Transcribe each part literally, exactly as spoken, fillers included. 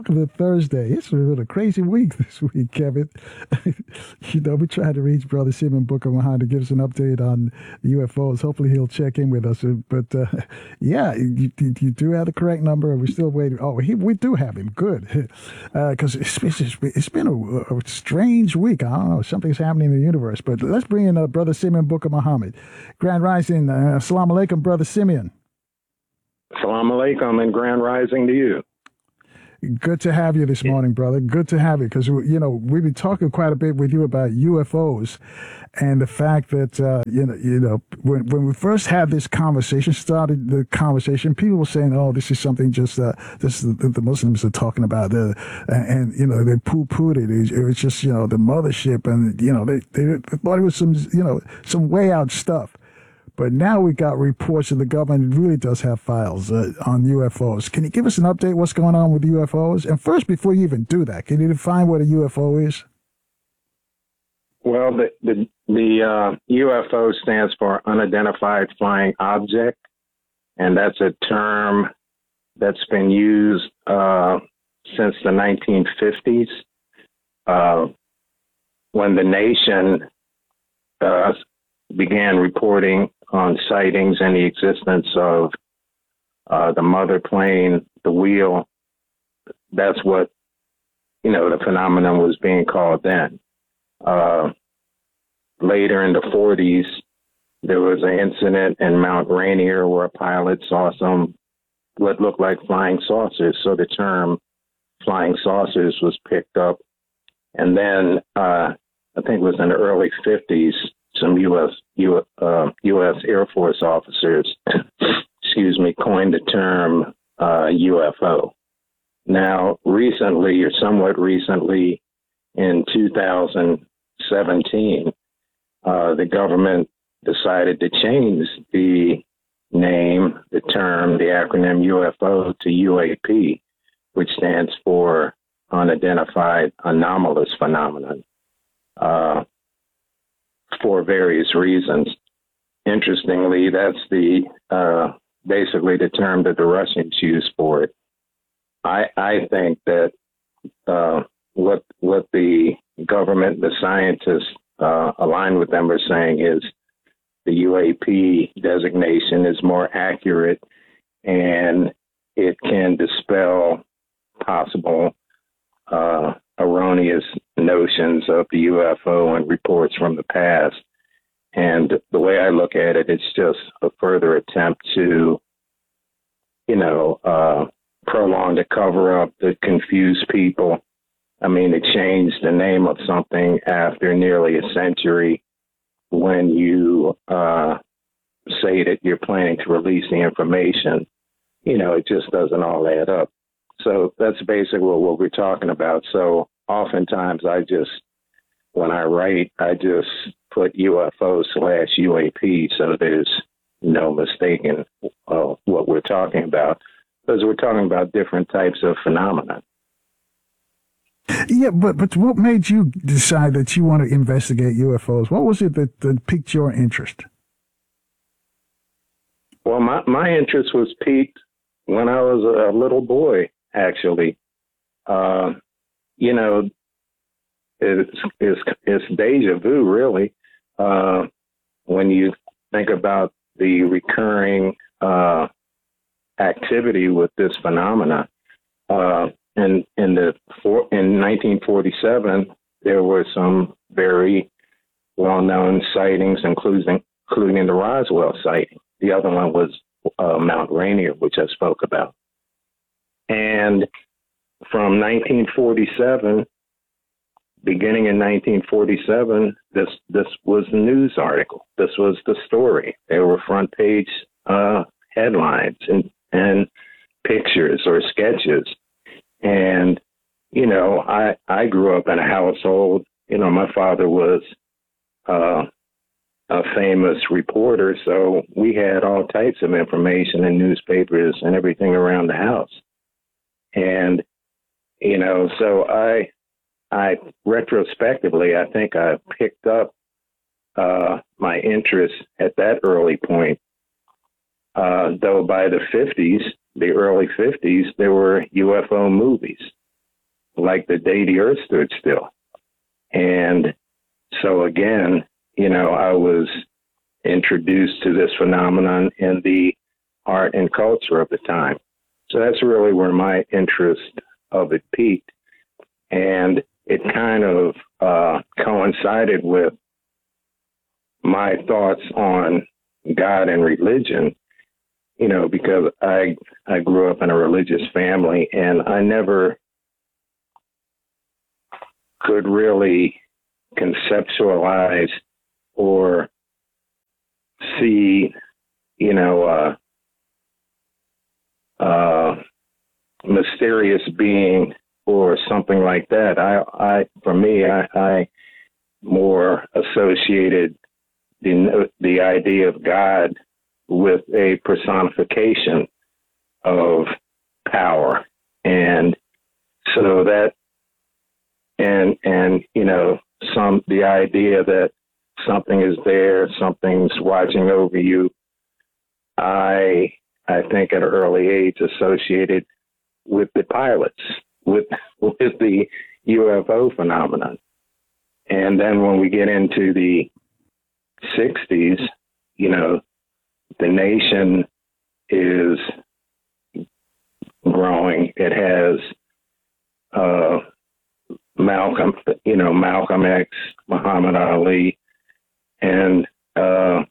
welcome to Thursday. It's been a crazy week this week, Kevin. you know, we tried to reach Brother Simon Booker Mahan to give us an update on the U F Os. Hopefully, he'll check in with us. But uh, yeah, you, you do have the correct number. We're still waiting. Oh, he, we do have him. Good, because uh, it's, it's, it's been a, a strange week. I don't know. Something's happening in the universe. But let's bring in uh, Brother Simeon Booker Muhammad. Grand Rising. Uh, Assalamu alaikum, Brother Simeon. Assalamu alaikum and grand rising to you. Good to have you this morning, brother. Good to have you because, you know, we've been talking quite a bit with you about U F Os and the fact that, uh, you know, you know, when, when we first had this conversation, started the conversation, people were saying, oh, this is something just, uh, this is the, the Muslims are talking about. Uh, and, and, you know, they poo-pooed it. it. It was just, you know, the mothership and, you know, they, they thought it was some, you know, some way out stuff. But now we got reports that the government really does have files uh, on U F Os. Can you give us an update what's going on with U F Os? And first, before you even do that, can you define what a U F O is? Well, the the, the uh, U F O stands for Unidentified Flying Object, and that's a term that's been used uh, since the nineteen fifties, uh, when the nation uh, began reporting on sightings and the existence of uh, the mother plane, the wheel. That's what, you know, the phenomenon was being called then. Uh, later in the forties, there was an incident in Mount Rainier where a pilot saw some what looked like flying saucers. So the term flying saucers was picked up. And then uh, I think it was in the early fifties, some U S U, uh, U S Air Force officers, excuse me, coined the term uh, U F O. Now, recently, or somewhat recently, in two thousand seventeen, uh, the government decided to change the name, the term, the acronym U F O to U A P, which stands for Unidentified Anomalous Phenomenon. Uh, for various reasons. Interestingly, that's the uh, basically the term that the Russians use for it. I I think that uh, what what the government, the scientists uh, aligned with them are saying is the U A P designation is more accurate and it can dispel possible uh, erroneous notions of the U F O and reports from the past. And the way I look at it, it's just a further attempt to, you know, uh, prolong the cover up, to confuse people. I mean, to change the name of something after nearly a century when you uh, say that you're planning to release the information, you know, it just doesn't all add up. So that's basically what, what we're talking about. So oftentimes I just, when I write, I just put U F O slash U A P so there's no mistaking uh, what we're talking about, because we're talking about different types of phenomena. Yeah, but but what made you decide that you want to investigate U F Os? What was it that, that piqued your interest? Well, my, my interest was piqued when I was a little boy, actually. Uh, you know, it's, it's, it's deja vu, really, uh, when you think about the recurring uh, activity with this phenomena. Uh, and in the for, in nineteen forty-seven, there were some very well-known sightings, including including the Roswell sighting. The other one was uh, Mount Rainier, which I spoke about. And from nineteen forty-seven, beginning in nineteen forty-seven, this this was a news article. This was the story. There were front page uh, headlines and, and pictures or sketches. And, you know, I, I grew up in a household, you know, my father was uh, a famous reporter, so we had all types of information in newspapers and everything around the house. And, you know, so I, I retrospectively, I think I picked up uh, my interest at that early point. Uh, though by the fifties, the early fifties, there were U F O movies. like the day the earth stood still. And so again, you know, I was introduced to this phenomenon in the art and culture of the time. So that's really where my interest of it peaked. And it kind of uh, coincided with my thoughts on God and religion, you know, because I I grew up in a religious family, and I never could really conceptualize or see, you know, uh, uh, mysterious being or something like that. I, I, for me, I, I more associated the the idea of God with a personification of power, and so that, and and you know, some the idea that something is there, something's watching over you. I I think at an early age associated with the pilots, with with the U F O phenomenon. And then when we get into the sixties, you know, the nation is growing. It has uh, Malcolm, you know, Malcolm X, Muhammad Ali, and uh,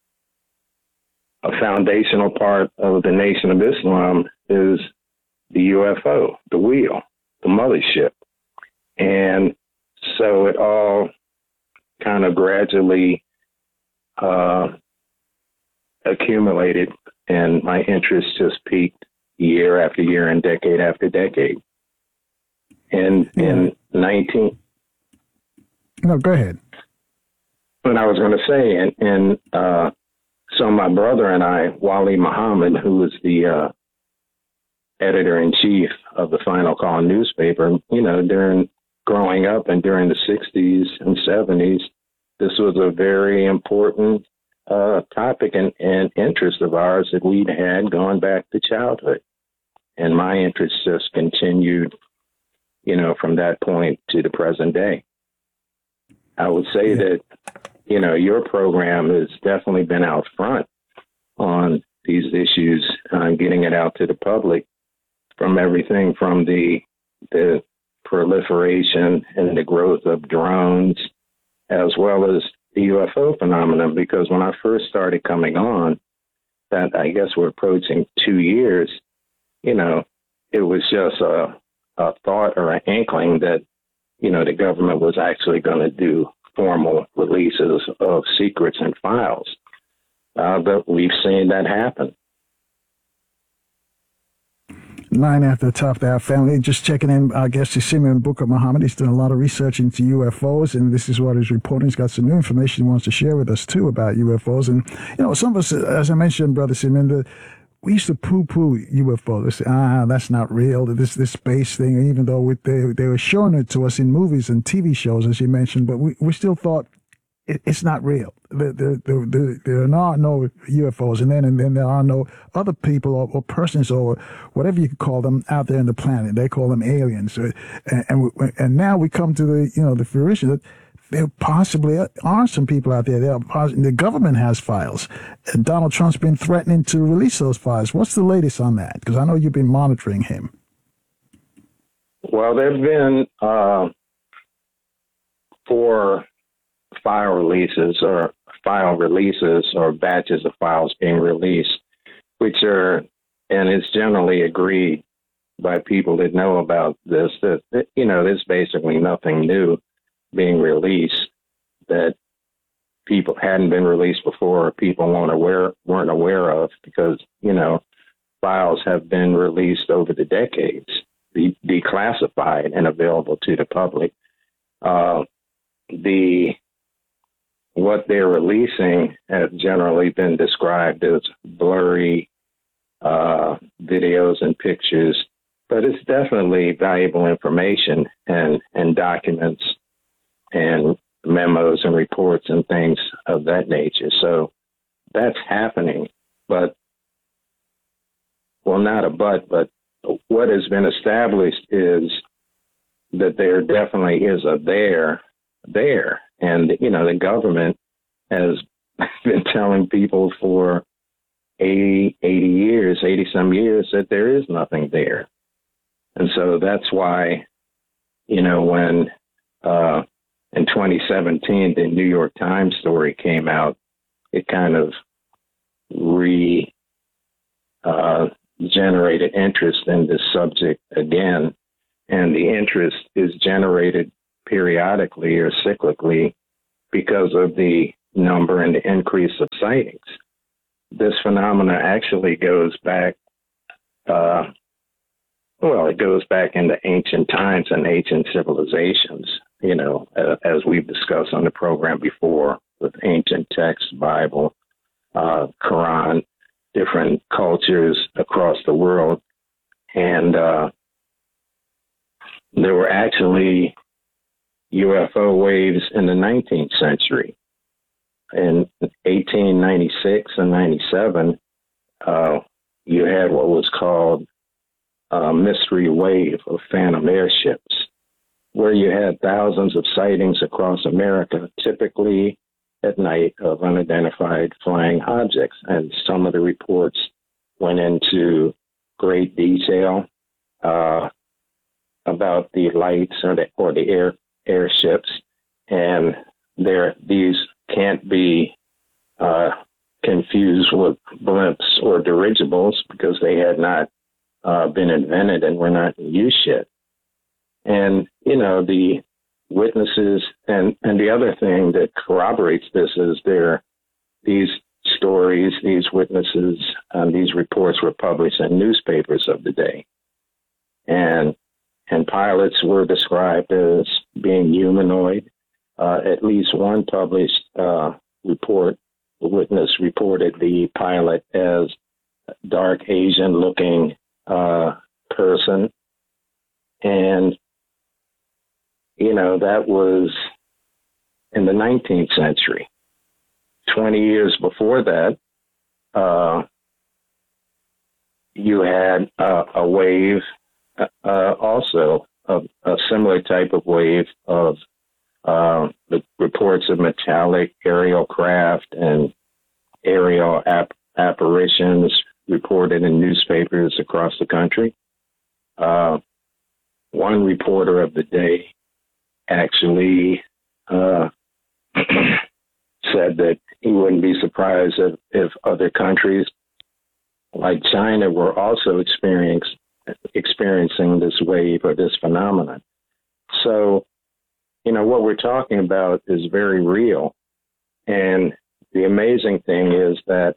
a foundational part of the Nation of Islam is the U F O, the wheel, the mothership. And so it all kind of gradually uh, accumulated, and my interest just peaked year after year and decade after decade. And yeah. in nineteen... No, go ahead. What I was going to say, and, and uh, so my brother and I, Wali Muhammad, who was the uh, editor-in-chief of the Final Call newspaper, you know, during growing up and during the sixties and seventies, this was a very important uh, topic and, and interest of ours that we'd had going back to childhood. And my interest just continued, you know, from that point to the present day. I would say yeah. that, you know, your program has definitely been out front on these issues, uh, getting it out to the public, from everything from the the proliferation and the growth of drones, as well as the U F O phenomenon. Because when I first started coming on, that I guess we're approaching two years, you know, it was just a, a thought or an inkling that, you know, the government was actually going to do formal releases of secrets and files. Uh, but we've seen that happen. Nine after the top of our family. Just checking in, I guess, to Simeon Booker Muhammad. He's done a lot of research into U F Os, and this is what he's reporting. He's got some new information he wants to share with us, too, about U F Os. And, you know, some of us, as I mentioned, Brother Simeon, the, we used to poo-poo U F Os. They say, ah, that's not real, this this space thing, even though we, they, they were showing it to us in movies and T V shows, as you mentioned, but we, we still thought it, it's not real. There, there, there, there, there are no U F Os, and then and then there are no other people or, or persons or whatever you could call them out there in the planet. They call them aliens. And, and, and now we come to the, you know, the fruition that there possibly are some people out there. There are poss- the government has files. And Donald Trump's been threatening to release those files. What's the latest on that? Because I know you've been monitoring him. Well, there have been uh, four file releases or file releases or batches of files being released, which are, and it's generally agreed by people that know about this, that, that you know, there's basically nothing new being released that people hadn't been released before, or people weren't aware weren't aware of, because, you know, files have been released over the decades, de- declassified and available to the public. Uh, the what they're releasing have generally been described as blurry uh, videos and pictures, but it's definitely valuable information and, and documents and memos and reports and things of that nature. So that's happening. But, well, not a but, but what has been established is that there definitely is a there there. And, you know, the government has been telling people for eighty, eighty years, eighty some years that there is nothing there. And so that's why, you know, when uh, in twenty seventeen, the New York Times story came out, it kind of re uh, generated interest in this subject again. And the interest is generated periodically or cyclically because of the number and the increase of sightings. This phenomena actually goes back, uh, well, it goes back into ancient times and ancient civilizations, you know, uh, as we've discussed on the program before, with ancient texts, Bible, uh, Quran, different cultures across the world. And uh, there were actually U F O waves in the nineteenth century. In eighteen ninety-six and ninety-seven, uh, you had what was called a mystery wave of phantom airships, where you had thousands of sightings across America, typically at night, of unidentified flying objects. And some of the reports went into great detail uh, about the lights or the, or the air airships, and there these can't be uh, confused with blimps or dirigibles because they had not uh, been invented and were not in use yet. And, you know, the witnesses, and, and the other thing that corroborates this is there, these stories, these witnesses, um, these reports were published in newspapers of the day. And, and pilots were described as being humanoid. Uh, at least one published uh, report, the witness reported the pilot as a dark Asian-looking uh, person. And, you know, that was in the nineteenth century. twenty years before that, uh, you had uh, a wave, uh, also a, a similar type of wave of Uh, the reports of metallic aerial craft and aerial ap- apparitions reported in newspapers across the country. Uh, one reporter of the day actually uh, said that he wouldn't be surprised if, if other countries like China were also experience, experiencing this wave or this phenomenon. So, you know, what we're talking about is very real. And the amazing thing is that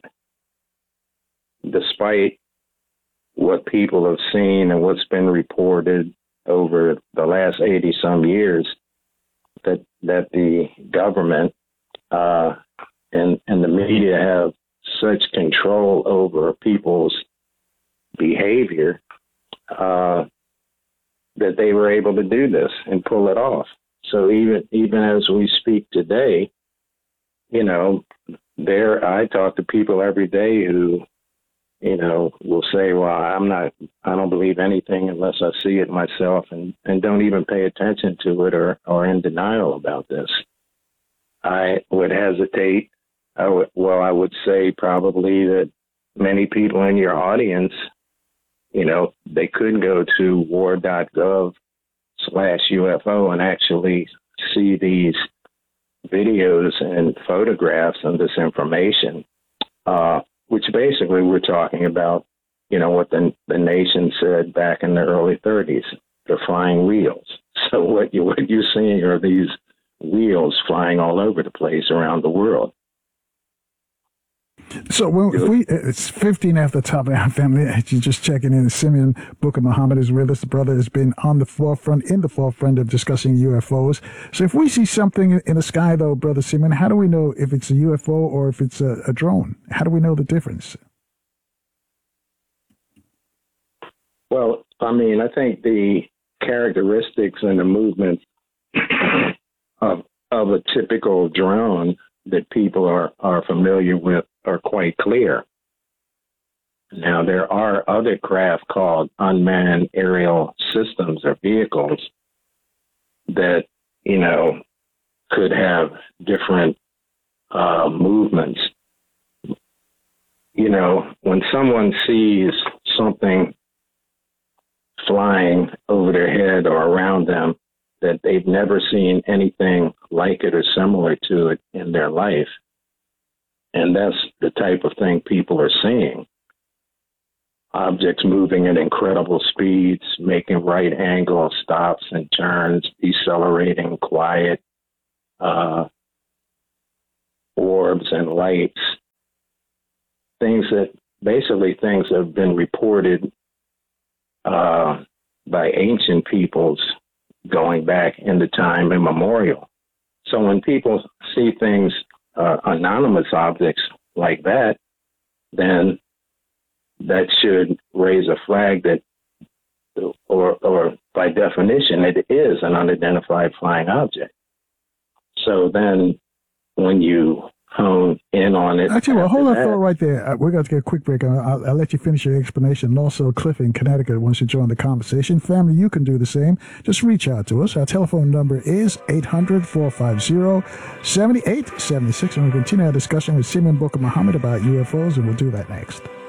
despite what people have seen and what's been reported over the last eighty some years, that that the government uh, and, and the media have such control over people's behavior uh, that they were able to do this and pull it off. So even even as we speak today, you know, there I talk to people every day who, you know, will say, well, I'm not, I don't believe anything unless I see it myself, and, and don't even pay attention to it or, or in denial about this. I would hesitate. I would, well, I would say probably that many people in your audience, you know, they could go to war dot gov slash U F O and actually see these videos and photographs and this information, uh, which basically we're talking about, you know, what the, the nation said back in the early thirties, the flying wheels. So what, you, what you're seeing are these wheels flying all over the place around the world. So when, if we, it's fifteen after the top of our family. You're just checking in. Simeon Booker Muhammad is with us. The brother has been on the forefront, in the forefront of discussing U F Os. So if we see something in the sky, though, Brother Simeon, how do we know if it's a U F O or if it's a, a drone? How do we know the difference? Well, I mean, I think the characteristics and the movement of of a typical drone that people are, are familiar with are quite clear. Now, there are other craft called unmanned aerial systems or vehicles that, you know, could have different uh, movements. You know, when someone sees something flying over their head or around them that they've never seen anything like it or similar to it in their life, and that's the type of thing people are seeing. Objects moving at incredible speeds, making right angle stops and turns, decelerating, quiet, uh, orbs and lights, things that basically things that have been reported uh, by ancient peoples going back into time immemorial. So when people see things, uh, anonymous objects like that, then that should raise a flag that, or, or by definition, it is an unidentified flying object. So then when you hone in on it. Actually, well, hold that thought right there. Uh, we're going to get a quick break. I'll, I'll, I'll let you finish your explanation. And also, Cliff in Connecticut wants to join the conversation. Family, you can do the same. Just reach out to us. Our telephone number is eight hundred, four five zero, seven eight seven six. And we'll continue our discussion with Simeon Booker Muhammad about U F Os, and we'll do that next.